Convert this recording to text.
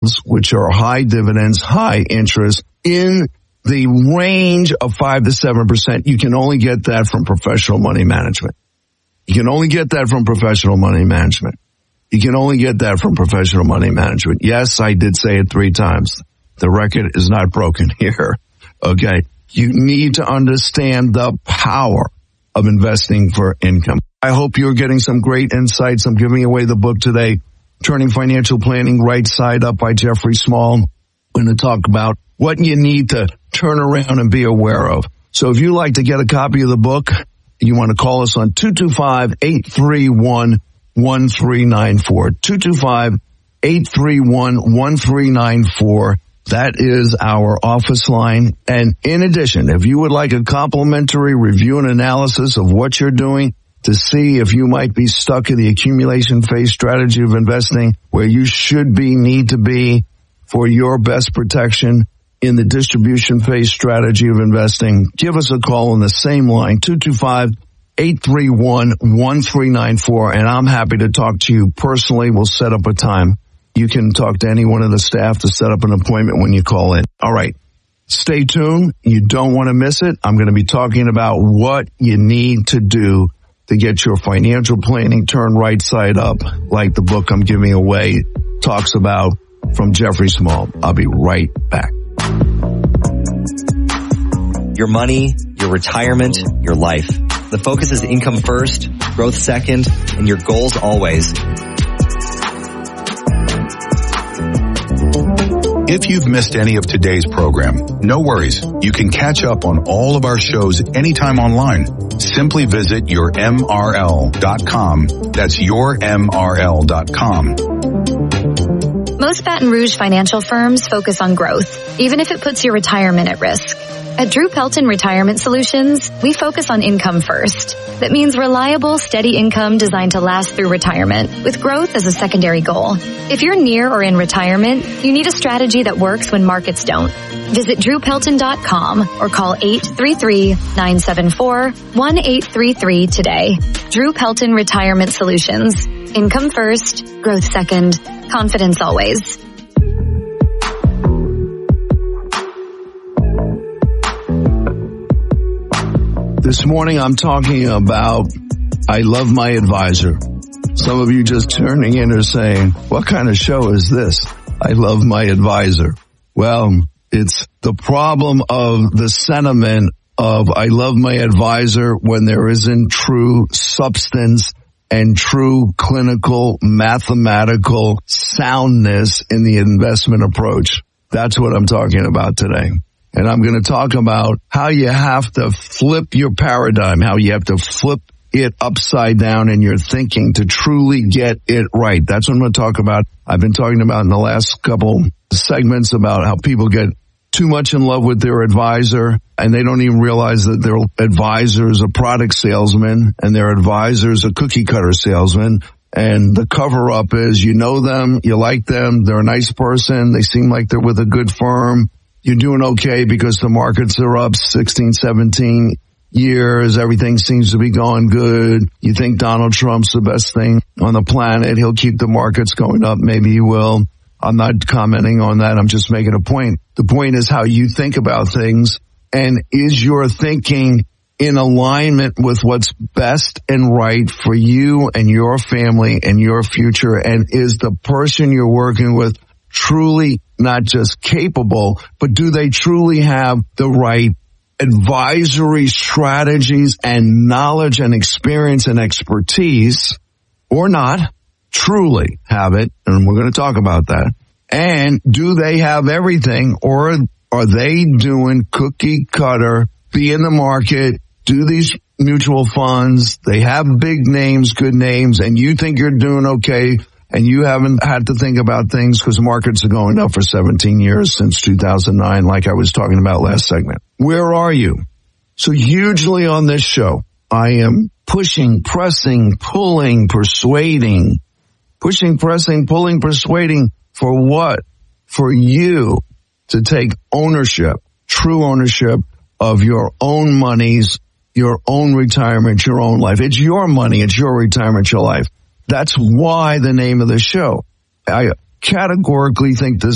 which are high dividends, high interest in the range of 5 to 7%. You can only get that from professional money management. You can only get that from professional money management. You can only get that from professional money management. Yes, I did say it 3 times. The record is not broken here. Okay. You need to understand the power of investing for income. I hope you're getting some great insights. I'm giving away the book today, Turning Financial Planning Right Side Up by Jeffrey Small. We're going to talk about what you need to turn around and be aware of. So if you'd like to get a copy of the book, you want to call us on 225-831-1394. 225-831-1394. That is our office line. And in addition, if you would like a complimentary review and analysis of what you're doing to see if you might be stuck in the accumulation phase strategy of investing where you should be, need to be for your best protection in the distribution phase strategy of investing, give us a call on the same line, 225-831-1394, and I'm happy to talk to you personally. We'll set up a time. You can talk to any one of the staff to set up an appointment when you call in. All right. Stay tuned. You don't want to miss it. I'm going to be talking about what you need to do to get your financial planning turned right side up, like the book I'm giving away talks about from Jeffrey Small. I'll be right back. Your money, your retirement, your life. The focus is income first, growth second, and your goals always. If you've missed any of today's program, no worries. You can catch up on all of our shows anytime online. Simply visit yourmrl.com. That's yourmrl.com. Most Baton Rouge financial firms focus on growth, even if it puts your retirement at risk. At Drew Pelton Retirement Solutions, we focus on income first. That means reliable, steady income designed to last through retirement, with growth as a secondary goal. If you're near or in retirement, you need a strategy that works when markets don't. Visit drewpelton.com or call 833-974-1833 today. Drew Pelton Retirement Solutions. Income first, growth second, confidence always. This morning I'm talking about I Love My Advisor. Some of you just turning in are saying, what kind of show is this? I love my advisor. Well, it's the problem of the sentiment of I love my advisor when there isn't true substance and true clinical mathematical soundness in the investment approach. That's what I'm talking about today. And I'm going to talk about how you have to flip your paradigm, how you have to flip it upside down in your thinking to truly get it right. That's what I'm going to talk about. I've been talking about in the last couple segments about how people get too much in love with their advisor and they don't even realize that their advisor is a product salesman and their advisor is a cookie cutter salesman. And the cover up is you know them, you like them, they're a nice person, they seem like they're with a good firm. You're doing okay because the markets are up 16, 17 years. Everything seems to be going good. You think Donald Trump's the best thing on the planet. He'll keep the markets going up. Maybe he will. I'm not commenting on that. I'm just making a point. The point is how you think about things. And is your thinking in alignment with what's best and right for you and your family and your future? And is the person you're working with truly not just capable, but do they truly have the right advisory strategies and knowledge and experience and expertise or not? Truly have it. And we're going to talk about that. And do they have everything or are they doing cookie cutter, be in the market, do these mutual funds? They have big names, good names, and you think you're doing okay. And you haven't had to think about things because the markets are going up for 17 years since 2009, like I was talking about last segment. Where are you? So hugely on this show, I am pushing, pressing, pulling, persuading. Pushing, pressing, pulling, persuading for what? For you to take ownership, true ownership of your own monies, your own retirement, your own life. It's your money. It's your retirement, your life. That's why the name of the show. I categorically think this